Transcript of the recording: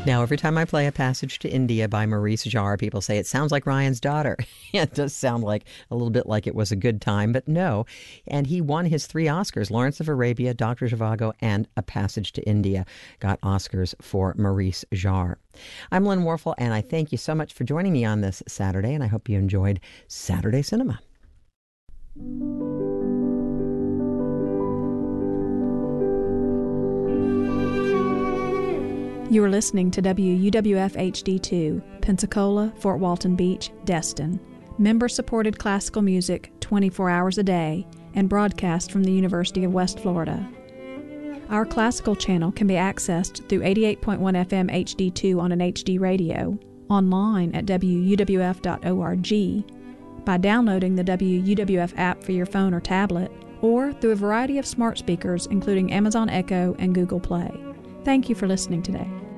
Now, every time I play A Passage to India by Maurice Jarre, people say it sounds like Ryan's Daughter. It does sound like a little bit like It Was a Good Time, but no. And he won his 3 Oscars, Lawrence of Arabia, Dr. Zhivago, and A Passage to India got Oscars for Maurice Jarre. I'm Lynn Warfel, and I thank you so much for joining me on this Saturday, and I hope you enjoyed Saturday Cinema. You are listening to WUWF HD2, Pensacola, Fort Walton Beach, Destin. Member-supported classical music 24 hours a day and broadcast from the University of West Florida. Our classical channel can be accessed through 88.1 FM HD2 on an HD radio, online at wuwf.org, by downloading the WUWF app for your phone or tablet, or through a variety of smart speakers including Amazon Echo and Google Play. Thank you for listening today.